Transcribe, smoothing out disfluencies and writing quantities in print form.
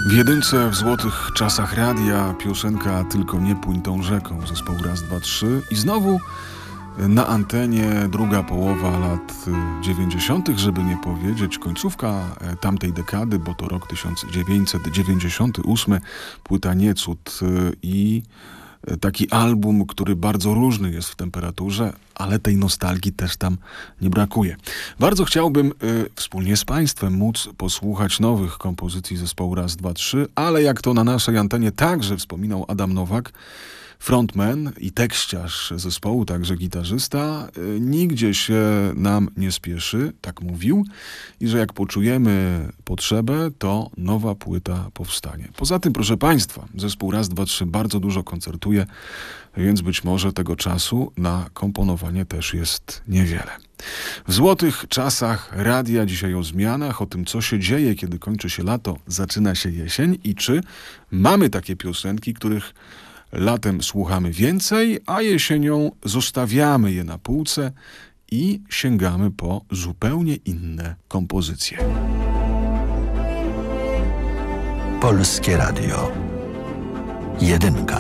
W jedynce w złotych czasach radia piosenka Tylko nie płyń tą rzeką zespołu Raz, dwa, trzy i znowu na antenie druga połowa lat 90., żeby nie powiedzieć końcówka tamtej dekady, bo to rok 1998, płyta Nie cud i taki album, który bardzo różny jest w temperaturze, ale tej nostalgii też tam nie brakuje. Bardzo chciałbym wspólnie z Państwem móc posłuchać nowych kompozycji zespołu Raz, dwa, trzy, ale jak to na naszej antenie także wspominał Adam Nowak, frontman i tekściarz zespołu, także gitarzysta, nigdzie się nam nie spieszy, tak mówił, i że jak poczujemy potrzebę, to nowa płyta powstanie. Poza tym, proszę Państwa, zespół Raz, dwa, trzy bardzo dużo koncertuje, więc być może tego czasu na komponowanie też jest niewiele. W złotych czasach radia dzisiaj o zmianach, o tym, co się dzieje, kiedy kończy się lato, zaczyna się jesień i czy mamy takie piosenki, których latem słuchamy więcej, a jesienią zostawiamy je na półce i sięgamy po zupełnie inne kompozycje. Polskie Radio. Jedynka.